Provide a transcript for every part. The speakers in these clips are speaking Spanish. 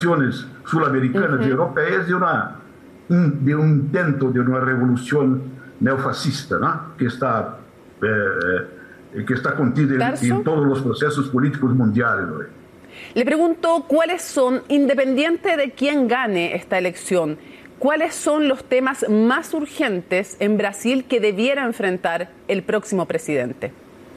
sudamericanas y europeas de un intento de una revolución neofascista, ¿no? que está contida en todos los procesos políticos mundiales, ¿no? Le pregunto, ¿cuáles son, independiente de quién gane esta elección, cuáles son los temas más urgentes en Brasil que debiera enfrentar el próximo presidente?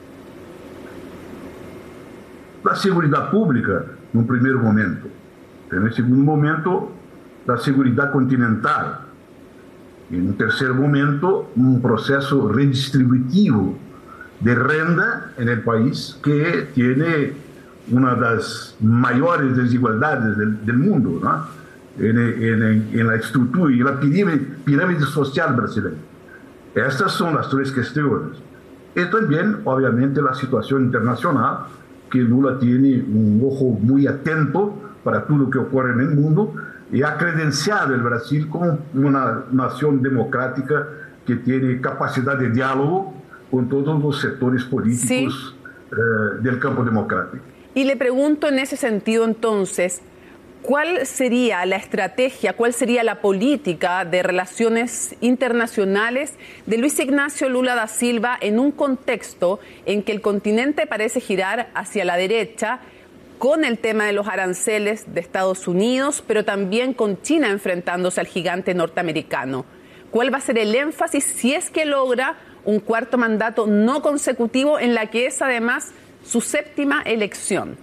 La seguridad pública, en un primer momento. En un segundo momento, la seguridad continental. En un tercer momento, un proceso redistributivo de renta en el país que tiene una de las mayores desigualdades del mundo, ¿no? en la estructura y la pirámide social brasileña. Estas son las tres cuestiones. Y también, obviamente, la situación internacional, que Lula tiene un ojo muy atento para todo lo que ocurre en el mundo y ha credenciado el Brasil como una nación democrática que tiene capacidad de diálogo con todos los sectores políticos del campo democrático. Y le pregunto en ese sentido entonces, ¿cuál sería la estrategia, cuál sería la política de relaciones internacionales de Luiz Ignacio Lula da Silva en un contexto en que el continente parece girar hacia la derecha con el tema de los aranceles de Estados Unidos, pero también con China enfrentándose al gigante norteamericano? ¿Cuál va a ser el énfasis si es que logra un cuarto mandato no consecutivo en la que es además su séptima elección?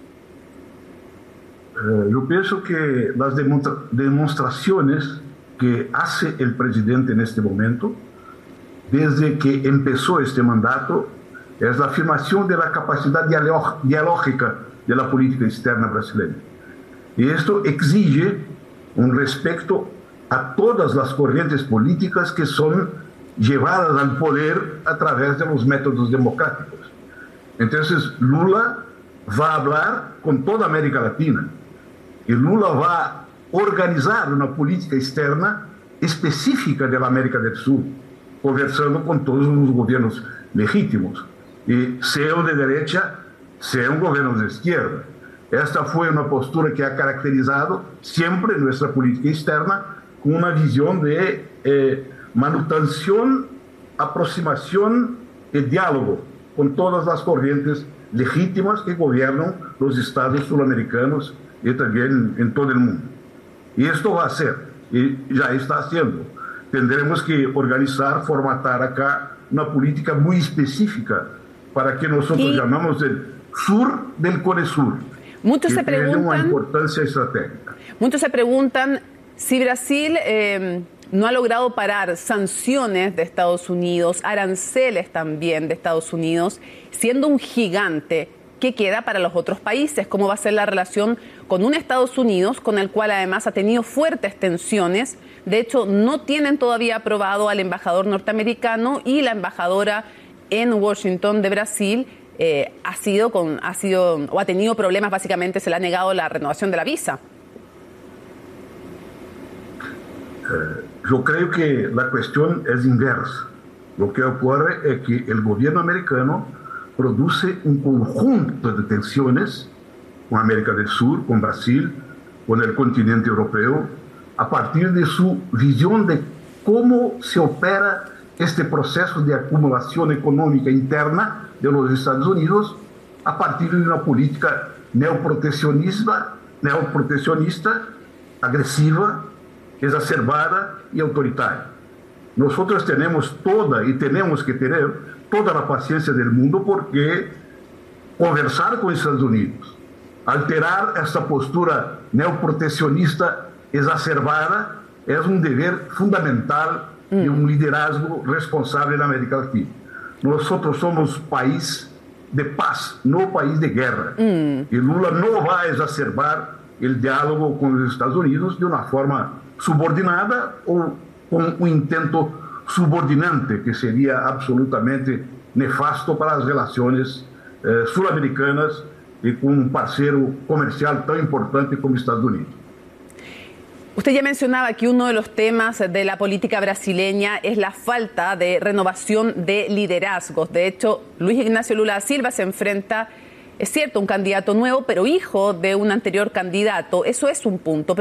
Yo pienso que las demostraciones que hace el presidente en este momento, desde que empezó este mandato, es la afirmación de la capacidad dialógica de la política externa brasileña. Y esto exige un respeto a todas las corrientes políticas que son llevadas al poder a través de los métodos democráticos. Entonces, Lula va a hablar con toda América Latina y Lula va a organizar una política externa específica de la América del Sur, conversando con todos los gobiernos legítimos, y sea de derecha, sea un gobierno de izquierda. Esta fue una postura que ha caracterizado siempre nuestra política externa con una visión de manutención, aproximación y diálogo con todas las corrientes legítimas que gobiernan los estados sudamericanos y también en todo el mundo. Y esto va a ser, y ya está haciendo. Tendremos que organizar, formatar acá una política muy específica para que nosotros llamamos el sur del Coresur. Muchos se preguntan, una importancia estratégica. Muchos se preguntan si Brasil no ha logrado parar sanciones de Estados Unidos, aranceles también de Estados Unidos, siendo un gigante. ¿Qué queda para los otros países? ¿Cómo va a ser la relación con un Estados Unidos con el cual además ha tenido fuertes tensiones? De hecho, no tienen todavía aprobado al embajador norteamericano y la embajadora en Washington de Brasil ha tenido problemas, básicamente se le ha negado la renovación de la visa. Yo creo que la cuestión es inversa. Lo que ocurre es que el gobierno americano produce un conjunto de tensiones con América del Sur, con Brasil, con el continente europeo, a partir de su visión de cómo se opera este proceso de acumulación económica interna de los Estados Unidos a partir de una política neoproteccionista, agresiva, exacerbada y autoritaria. Nosotros tenemos tenemos que tener toda la paciencia del mundo, porque conversar con Estados Unidos, alterar esta postura neoproteccionista exacerbada, es un deber fundamental de un liderazgo responsable en América Latina. Nosotros somos país de paz, no país de guerra. Y Lula no va a exacerbar el diálogo con los Estados Unidos de una forma subordinada o con un intento subordinante, que sería absolutamente nefasto para las relaciones sudamericanas y con un parceiro comercial tan importante como Estados Unidos. Usted ya mencionaba que uno de los temas de la política brasileña es la falta de renovación de liderazgos. De hecho, Luiz Ignacio Lula da Silva se enfrenta Es cierto, un candidato nuevo, pero hijo de un anterior candidato. Eso es un punto.